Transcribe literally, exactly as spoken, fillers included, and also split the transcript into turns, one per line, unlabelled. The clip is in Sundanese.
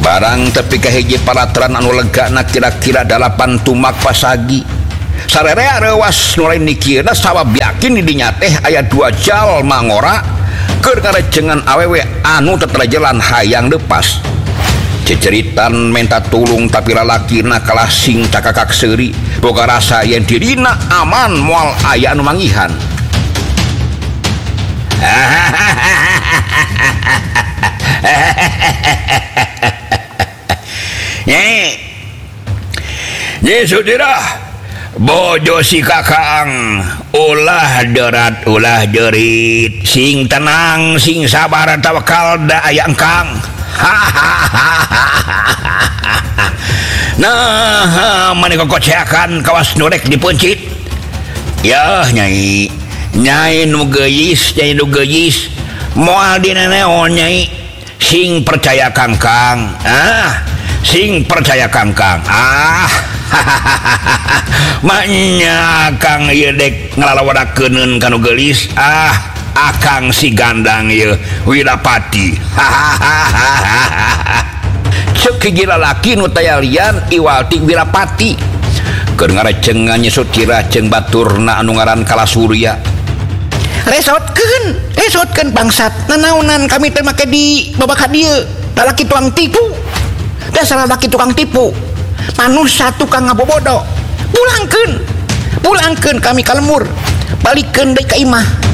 sarang tepi ka hiji palatran anu legana kira-kira dalapan tumak pasagi sarerea rewas nu lain nikieuna sabab yakin di dinya teh aya dua jalma ngora keur ngarejengan awewe anu tetrajelan hayang lepas ceceritan minta tulung tapi lalakina kalah sing cakakak seuri boga rasa yen dirina aman moal aya anu mangihan. Nyai Nyai Sudira bojo si kakang ulah derat ulah jerit sing tenang sing sabar tawakal da aya engkang. Nah maneh kokoceakan kawas nurek dipencit ya Nyai Nyai nu geuyis Nyai nu geuyis moal dina naon Nyai sing percaya kangkang ah sing percaya kangkang ah manya kang ieu dek ngalawadakeun kanu geulis ah akang si gandang ieu Wirapati. Ceuk hiji lalaki nu taya lian iwalti Wirapati keur ngarejengan nyesut kira jeung baturna anu ngaran Kalasurya. Resotkeun resotkeun bangsat nanaonan kami teh make di babak dieu lalaki tukang tipu dasar lalaki tukang tipu manusia tukang ngabobodo pulangkeun pulangkeun kami ka lemur balikeun deui ka imah